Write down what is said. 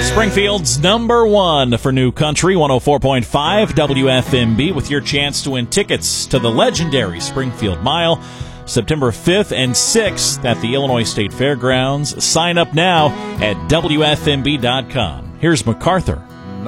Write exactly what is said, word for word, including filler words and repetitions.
Springfield's number one for New Country, one oh four point five W F M B, with your chance to win tickets to the legendary Springfield Mile, September fifth and sixth at the Illinois State Fairgrounds. Sign up now at W F M B dot com. Here's MacArthur.